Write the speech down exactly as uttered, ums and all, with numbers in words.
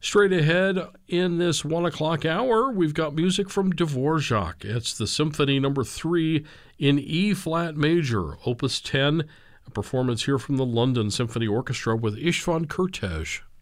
Straight ahead in this one o'clock hour, we've got music from Dvorak. It's the Symphony Number Three in E flat major, Opus ten. A performance here from the London Symphony Orchestra with Istvan Kertész.